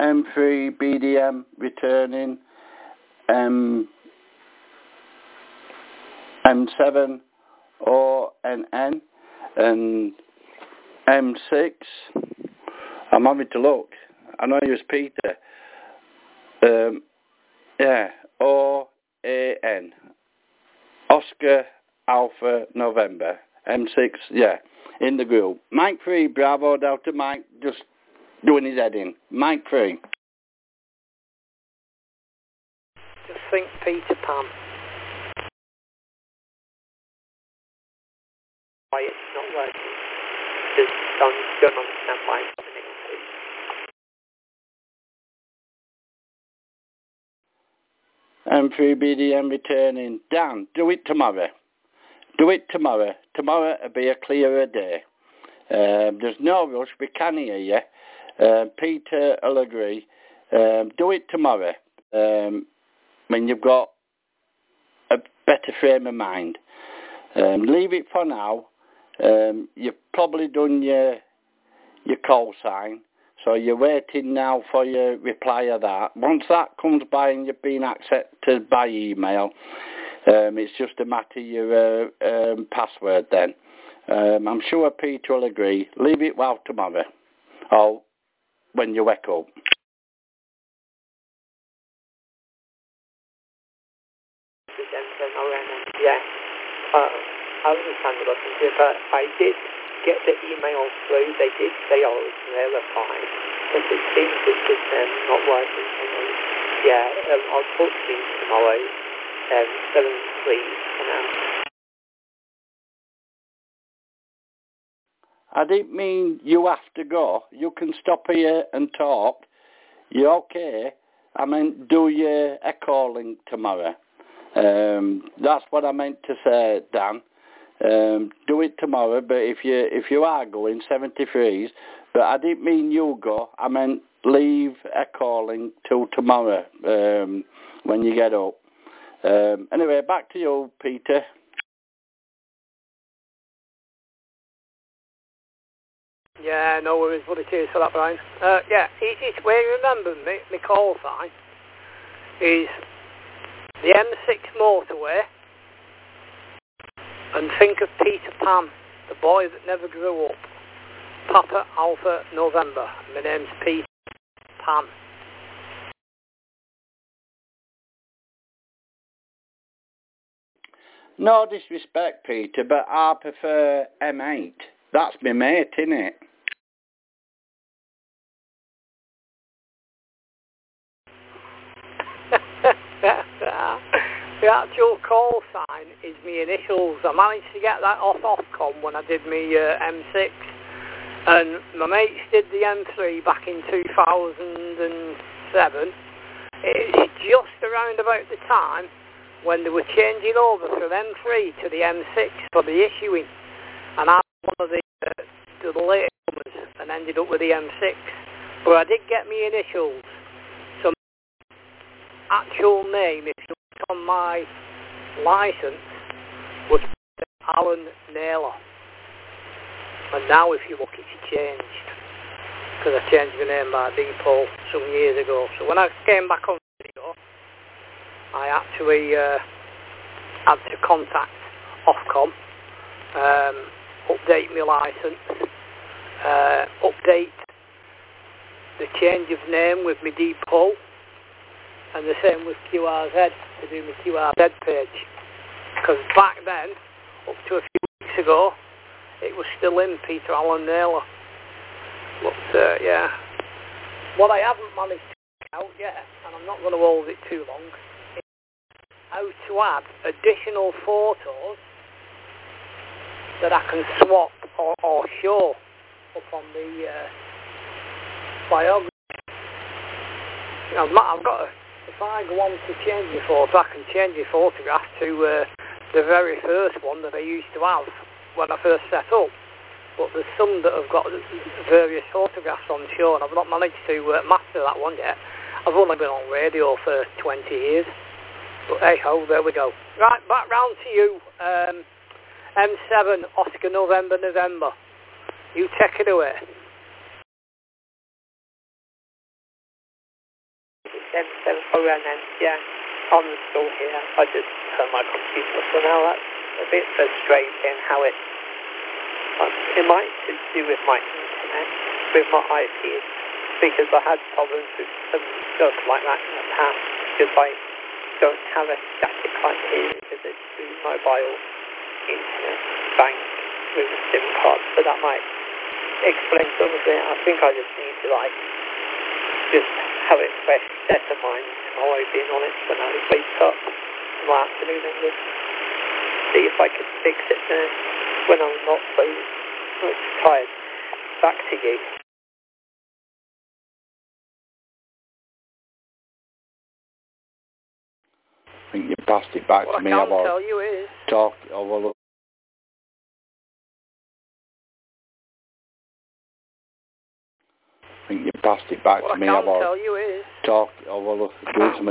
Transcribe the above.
M3 BDM returning, M7 ONN, and M6. I'm having to look. I know you was Peter. Yeah, OAN. Oscar Alpha November. M6, yeah, in the group. Mike 3, Bravo Delta Mike, just doing his head in. Mike 3. Just think Peter Pan. Why it's not working. Just don't understand why it's happening. M3 BDM returning. Dan, do it tomorrow. Do it tomorrow. Tomorrow will be a clearer day. There's no rush. We can hear you. Peter will agree. Do it tomorrow. When you've got a better frame of mind. Leave it for now. You've probably done your call sign. So you're waiting now for your reply of that. Once that comes by and you've been accepted by email, it's just a matter of your password then. I'm sure Peter will agree. Leave it well tomorrow. Or when you wake up. Yeah, I understand what I'm saying, but I did get the email through. They did say, oh, it's never fine. But it seems it's just not working for me. Yeah, I'll talk to you tomorrow. 7-3 for now. I didn't mean you have to go. You can stop here and talk. You're okay. I meant do your echo link tomorrow. That's what I meant to say, Dan. Do it tomorrow, but if you are going 73s, but I didn't mean you go. I meant leave a calling till tomorrow when you get up. Anyway, back to you, Peter. Yeah, no worries, buddy. Cheers for that, Brian. Yeah, easiest way to remember my call sign is the M6 motorway, and think of Peter Pan, the boy that never grew up. Papa Alpha November. My name's Peter Pan. No disrespect, Peter, but I prefer M8. That's my mate, innit? The actual call sign is my initials. I managed to get that off Ofcom when I did my M6, and my mates did the M3 back in 2007. It's just around about the time when they were changing over from M3 to the M6 for the issuing, and I was one of the late comers and ended up with the M6. But I did get my initials. So my actual name, if you look on my license, was Alan Naylor. And now if you look, it's changed. Because I changed my name by default some years ago. So when I came back on video, I actually had to contact Ofcom, update my licence, update the change of name with my depot, and the same with QRZ to do my QRZ page. Because back then, up to a few weeks ago, it was still in Peter Alan Naylor. But yeah, what I haven't managed to work out yet, and I'm not going to hold it too long, is how to add additional photos that I can swap or show up on the biography. I've got if I go on to change my photo, I can change my photograph to the very first one that I used to have when I first set up. But there's some that have got various photographs on show, and I've not managed to master that one yet. I've only been on radio for 20 years. But hey ho, there we go. Right, back round to you. M7, Oscar November. You take it away. M7. And then, yeah, I'm still here. I just turn my computer off for now. That's a bit frustrating how it might do with my internet, with my IP, because I had problems with some stuff like that in the past, because I don't have a static IP, because it's through mobile internet bank with a SIM card, so that might explain some of it. I think I just need to just have it fresh set of mind tomorrow, being on it when I wake up in my afternoon, and just see if I can fix it when I'm not so much tired. Back to you. I think you passed it back to me. What I can tell you is... Talk over... I think you passed it back to me about... What I can tell you is... Talk over...